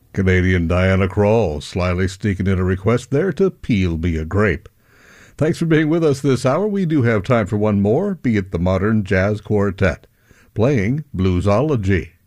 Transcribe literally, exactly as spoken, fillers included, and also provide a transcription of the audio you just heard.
Canadian Diana Krall slyly sneaking in a request there to Peel Me a Grape. Thanks for being with us this hour. We do have time for one more, be it the Modern Jazz Quartet, playing Bluesology.